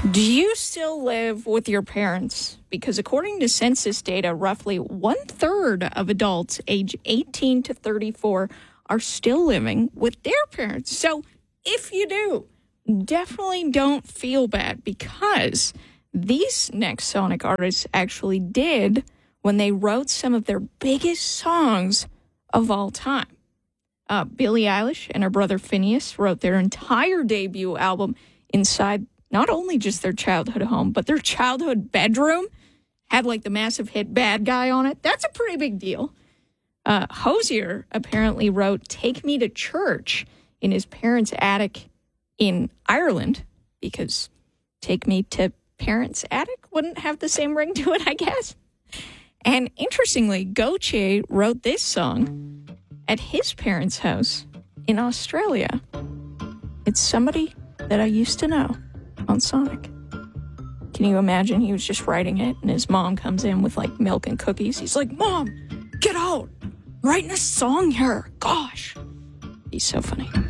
Do you still live with your parents? Because according to census data, roughly 1/3 of adults age 18 to 34 are still living with their parents. So if you do, definitely don't feel bad, because these next Sonic artists actually did when they wrote some of their biggest songs of all time. Billie Eilish and her brother Phineas wrote their entire debut album inside not only just their childhood home, but their childhood bedroom. Had like the massive hit Bad Guy on it. That's a pretty big deal. Hozier apparently wrote Take Me to Church in his parents' attic in Ireland, because Take Me to Parents' Attic wouldn't have the same ring to it, I guess. And interestingly, Gautier wrote this song at his parents' house in Australia. It's Somebody That I Used to Know on Sonic. Can you imagine? He was just writing it, and his mom comes in with like milk and cookies. He's like, "Mom, get out! I'm writing a song here. Gosh." He's so funny.